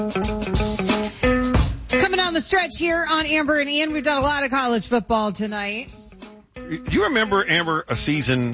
Coming down the stretch here on Amber and Ian, we've done a lot of college football tonight. Do you remember, Amber, a season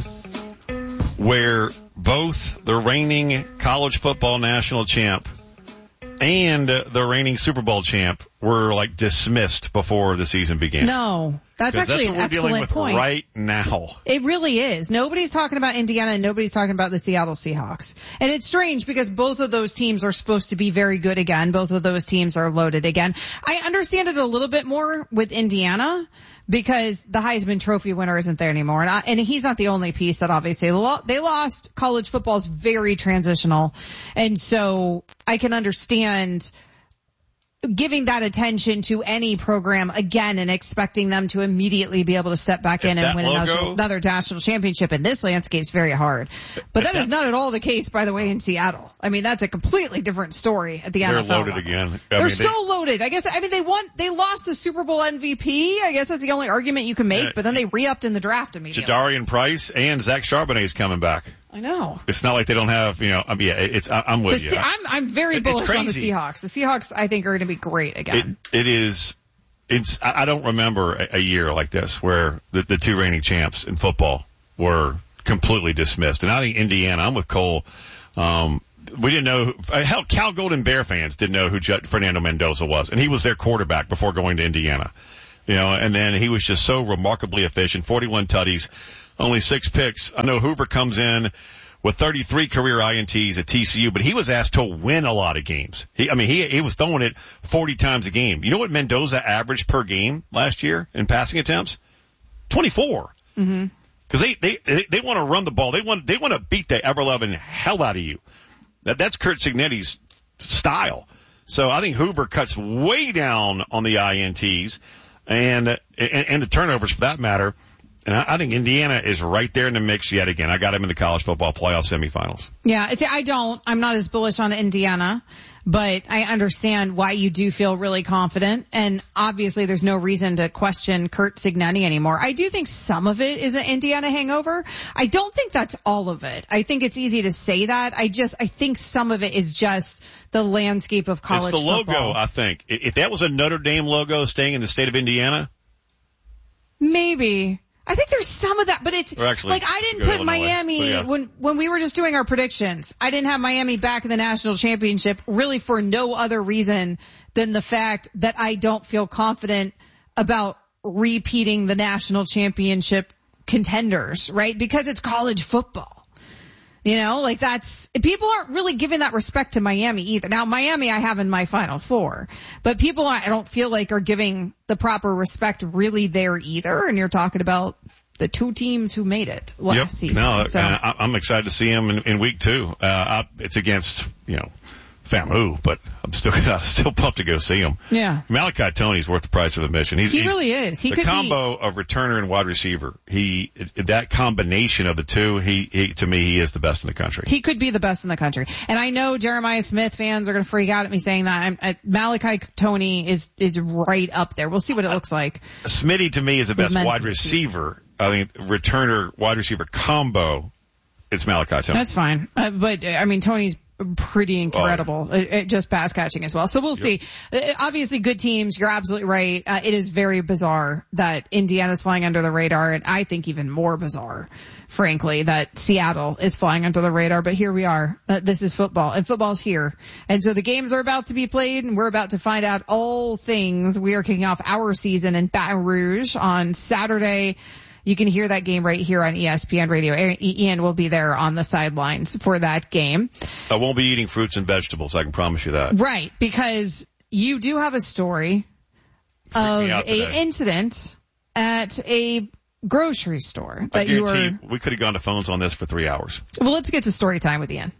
where both the reigning college football national champ and the reigning Super Bowl champ were like dismissed before the season began? No, that's actually an excellent point. Right now, it really is. Nobody's talking about Indiana and nobody's talking about the Seattle Seahawks. And it's strange because both of those teams are supposed to be very good again. Both of those teams are loaded again. I understand it a little bit more with Indiana because the Heisman Trophy winner isn't there anymore. And he's not the only piece that obviously they lost. College football is very transitional. And so I can understand giving that attention to any program again and expecting them to immediately be able to step back in and win another national championship in this landscape is very hard. But that is not at all the case, by the way, in Seattle. I mean, that's a completely different story at the NFL. They're loaded again. They're so loaded. They lost the Super Bowl MVP. I guess that's the only argument you can make, but then they re-upped in the draft immediately. Jadarian Price and Zach Charbonnet's coming back. I know. It's not like they don't have, I'm with you. I'm very bullish on the Seahawks. The Seahawks, I think, are going to be great again. I don't remember a year like this where the two reigning champs in football were completely dismissed. And I think Indiana, I'm with Cole. We didn't know, Cal Golden Bear fans didn't know who Fernando Mendoza was. And he was their quarterback before going to Indiana. And then he was just so remarkably efficient, 41 tutties. Only 6 picks. I know Hoover comes in with 33 career INTs at TCU, but he was asked to win a lot of games. He was throwing it 40 times a game. You know what Mendoza averaged per game last year in passing attempts? 24. Mm-hmm. Cause they want to run the ball. They want to beat the ever-loving hell out of you. That's Curt Cignetti's style. So I think Hoover cuts way down on the INTs and the turnovers for that matter. And I think Indiana is right there in the mix yet again. I got him in the college football playoff semifinals. Yeah, I'm not as bullish on Indiana, but I understand why you do feel really confident. And obviously there's no reason to question Curt Cignetti anymore. I do think some of it is an Indiana hangover. I don't think that's all of it. I think it's easy to say that. I think some of it is just the landscape of college football. It's the logo, I think. If that was a Notre Dame logo staying in the state of Indiana. Maybe. I think there's some of that, but it's like I didn't put Miami when we were just doing our predictions. I didn't have Miami back in the national championship really for no other reason than the fact that I don't feel confident about repeating the national championship contenders, right? Because it's college football. People aren't really giving that respect to Miami either. Now, Miami I have in my Final Four, but people I don't feel like are giving the proper respect really there either. And you're talking about the two teams who made it last season. No, so I'm excited to see them in week 2. It's against, FAMU, but I'm still pumped to go see him. Yeah. Malachi Tony's worth the price of admission. He really is. The combo of returner and wide receiver. That combination of the two, to me, he is the best in the country. He could be the best in the country. And I know Jeremiah Smith fans are going to freak out at me saying that. Malachi Tony is right up there. We'll see what it looks like. Smitty to me is the best wide receiver. I think returner wide receiver combo. It's Malachi Tony. That's fine. But Tony's pretty incredible. Just pass catching as well. So we'll see. Obviously good teams. You're absolutely right. It is very bizarre that Indiana's flying under the radar, and I think even more bizarre, frankly, that Seattle is flying under the radar. But here we are. This is football, and football's here. And so the games are about to be played, and we're about to find out all things. We are kicking off our season in Baton Rouge on Saturday. You can hear that game right here on ESPN Radio. Ian will be there on the sidelines for that game. I won't be eating fruits and vegetables, I can promise you that. Right, because you do have a story of an incident at a grocery store that you were... We could have gone to phones on this for 3 hours. Well, let's get to story time with Ian.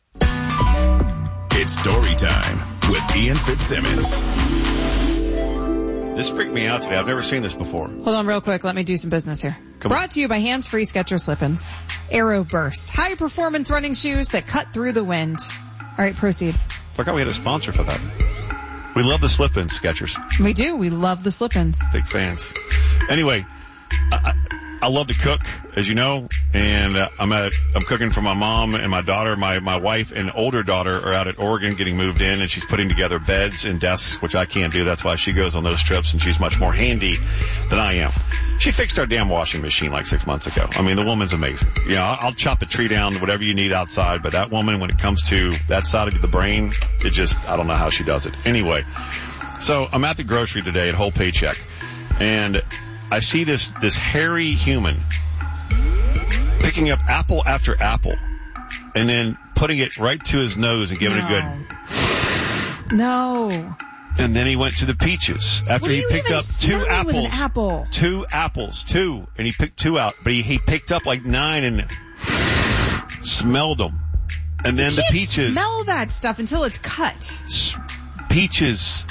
It's story time with Ian Fitzsimmons. This freaked me out today. I've never seen this before. Hold on real quick. Let me do some business here. Brought to you by Hands-Free Skechers Slip-ins. Aero Burst. High-performance running shoes that cut through the wind. All right, proceed. Forgot we had a sponsor for that. We love the Slip-ins, Skechers. We do. We love the Slip-ins. Big fans. Anyway, I love to cook, as you know, and I'm cooking for my mom and my daughter. My wife and older daughter are out at Oregon getting moved in, and she's putting together beds and desks, which I can't do. That's why she goes on those trips, and she's much more handy than I am. She fixed our damn washing machine like 6 months ago. I mean, the woman's amazing. You know, I'll chop a tree down, whatever you need outside, but that woman, when it comes to that side of the brain, I don't know how she does it. Anyway, so I'm at the grocery today at Whole Paycheck, and I see this hairy human picking up apple after apple and then putting it right to his nose and giving it a good. No. And then he went to the peaches after he picked up two apples. Two. And he picked 2 out, but he picked up like 9 and smelled them. And then the peaches. Smell that stuff until it's cut. Peaches.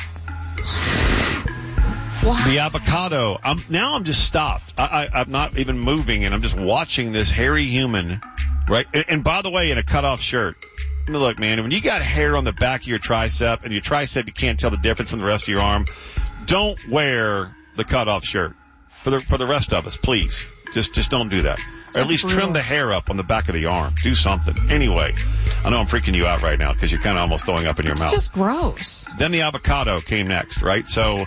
Wow. The avocado. I'm just stopped. I'm not even moving, and I'm just watching this hairy human, right? And by the way, in a cutoff shirt. Look, man, when you got hair on the back of your tricep, and your tricep, you can't tell the difference from the rest of your arm, don't wear the cutoff shirt. For the rest of us, please. Just don't do that. Or at least trim the hair up on the back of the arm. Do something. Anyway, I know I'm freaking you out right now because you're kind of almost throwing up in your mouth. It's just gross. Then the avocado came next, right? So,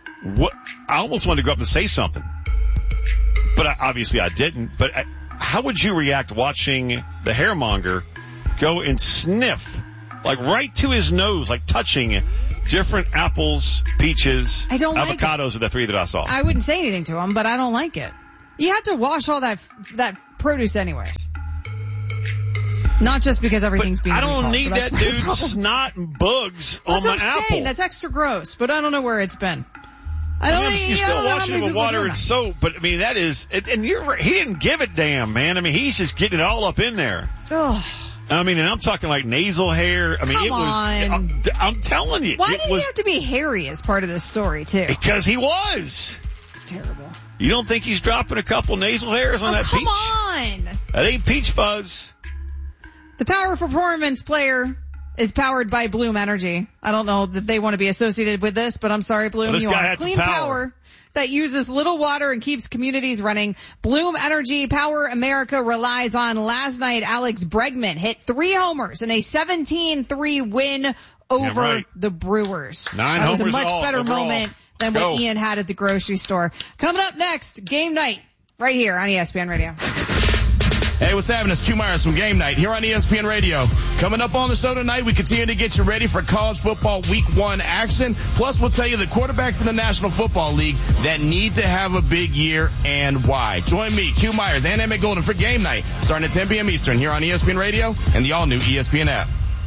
I almost wanted to go up and say something, but obviously I didn't. But how would you react watching the hairmonger go and sniff, like right to his nose, like touching different apples, peaches, avocados are the 3 that I saw. I wouldn't say anything to him, but I don't like it. You have to wash all that produce anyways. Not just because everything's being recalled. I don't need that dude's snot and bugs on my apple. Saying. That's extra gross, but I don't know where it's been. You're still washing it with water and soap, but I mean, that is, and he didn't give it damn, man. I mean, he's just getting it all up in there. Oh. I mean, and I'm talking like nasal hair. I mean, I'm telling you. Why did he have to be hairy as part of this story, too? Because he was. It's terrible. You don't think he's dropping a couple nasal hairs on that peach? Come on. That ain't peach fuzz. The Power Performance player is powered by Bloom Energy. I don't know that they want to be associated with this, but I'm sorry, Bloom. You are clean power that uses little water and keeps communities running. Bloom Energy Power America relies on. Last night, Alex Bregman hit 3 homers in a 17-3 win over the Brewers. 9 that homers. That was a much better overall. moment than what Ian had at the grocery store. Coming up next, Game Night, right here on ESPN Radio. Hey, what's happening? It's Q Myers from Game Night here on ESPN Radio. Coming up on the show tonight, we continue to get you ready for college football week 1 action. Plus, we'll tell you the quarterbacks in the National Football League that need to have a big year and why. Join me, Q Myers, and Emmett Golden for Game Night, starting at 10 p.m. Eastern here on ESPN Radio and the all-new ESPN app.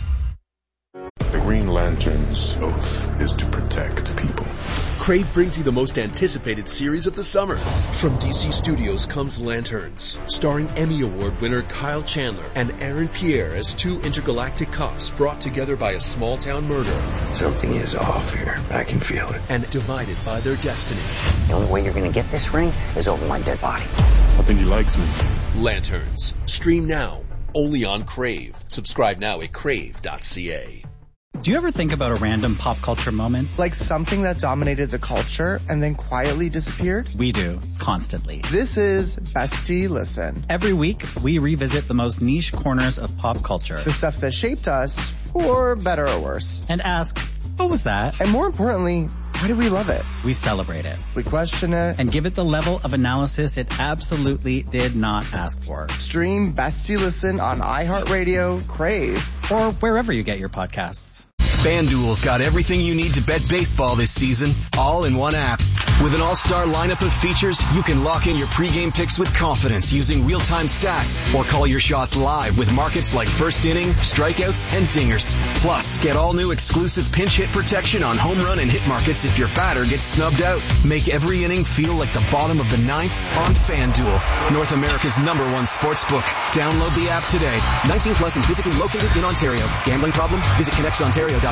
The Green Lantern's oath is to protect people. Crave brings you the most anticipated series of the summer. From DC Studios comes Lanterns, starring Emmy Award winner Kyle Chandler and Aaron Pierre as 2 intergalactic cops brought together by a small-town murder. Something is off here. I can feel it. And divided by their destiny. The only way you're going to get this ring is over my dead body. I think he likes me. Lanterns. Stream now. Only on Crave. Subscribe now at crave.ca. Do you ever think about a random pop culture moment? Like something that dominated the culture and then quietly disappeared? We do, constantly. This is Bestie Listen. Every week, we revisit the most niche corners of pop culture. The stuff that shaped us, for better or worse. And ask, what was that? And more importantly, why do we love it? We celebrate it. We question it. And give it the level of analysis it absolutely did not ask for. Stream Bestie Listen on iHeartRadio, Crave, or wherever you get your podcasts. FanDuel's got everything you need to bet baseball this season, all in one app. With an all-star lineup of features, you can lock in your pregame picks with confidence using real-time stats or call your shots live with markets like first inning, strikeouts, and dingers. Plus, get all new exclusive pinch hit protection on home run and hit markets if your batter gets snubbed out. Make every inning feel like the bottom of the 9th on FanDuel, North America's #1 sportsbook. Download the app today. 19 plus and physically located in Ontario. Gambling problem? Visit connectsontario.ca.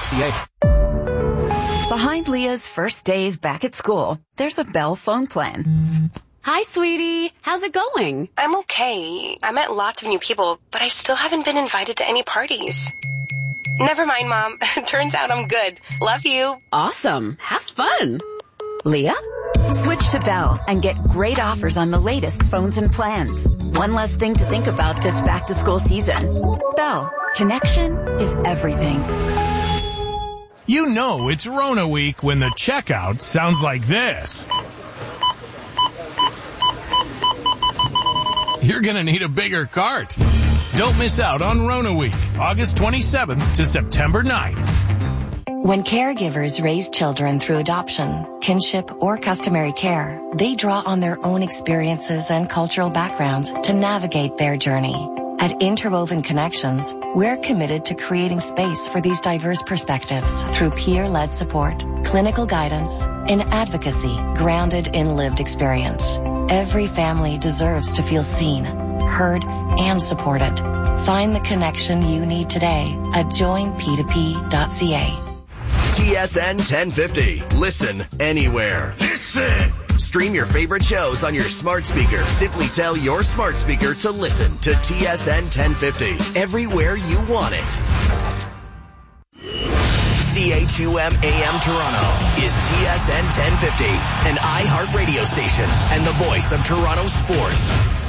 Behind Leah's first days back at school, there's a Bell phone plan. Hi, sweetie. How's it going? I'm okay. I met lots of new people, but I still haven't been invited to any parties. Never mind, Mom. Turns out I'm good. Love you. Awesome. Have fun. Leah? Switch to Bell and get great offers on the latest phones and plans. One less thing to think about this back-to-school season. Bell, connection is everything. You know it's Rona week when the checkout sounds like this. You're going to need a bigger cart. Don't miss out on Rona week, August 27th to September 9th. When caregivers raise children through adoption, kinship, or customary care, they draw on their own experiences and cultural backgrounds to navigate their journey. At Interwoven Connections, we're committed to creating space for these diverse perspectives through peer-led support, clinical guidance, and advocacy grounded in lived experience. Every family deserves to feel seen, heard, and supported. Find the connection you need today at joinp2p.ca. TSN 1050. Listen anywhere. Listen! Stream your favorite shows on your smart speaker. Simply tell your smart speaker to listen to TSN 1050 everywhere you want it. CHUM AM Toronto is TSN 1050, an iHeart radio station and the voice of Toronto sports.